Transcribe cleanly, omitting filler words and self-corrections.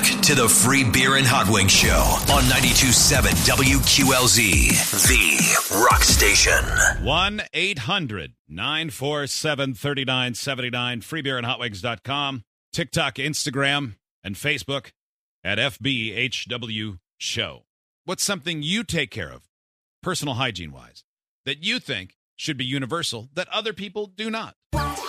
to the Free Beer and Hot Wings Show on 92.7 WQLZ, the rock station. 1-800-947-3979, freebeerandhotwings.com, TikTok, Instagram, and Facebook at FBHW Show. What's something you take care of, personal hygiene-wise, that you think should be universal, that other people do not?